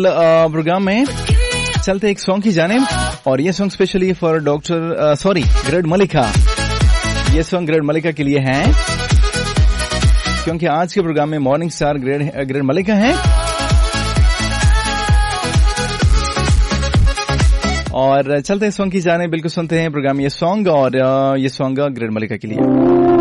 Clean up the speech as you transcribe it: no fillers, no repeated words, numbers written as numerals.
Programme में चलते एक सॉन्ग की जाने, और ये सॉन्ग स्पेशली फॉर ग्रेड मलिका। ये सॉन्ग ग्रेड मलिका के लिए है, क्योंकि आज के प्रोग्राम में मॉर्निंग स्टार ग्रेड मलिका है। और चलते हैं सॉन्ग की जाने, बिल्कुल सुनते हैं प्रोग्राम ये सॉन्ग, और ये सॉन्ग ग्रेड मलिका के लिए।